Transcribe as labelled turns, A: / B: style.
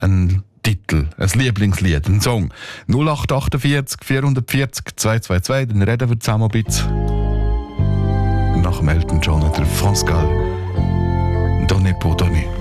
A: ein Titel, ein Lieblingslied, ein Song. 0848 440 222, dann reden wir zusammen ein bisschen. Nach dem Elton John oder France Gall. Donne pour donner.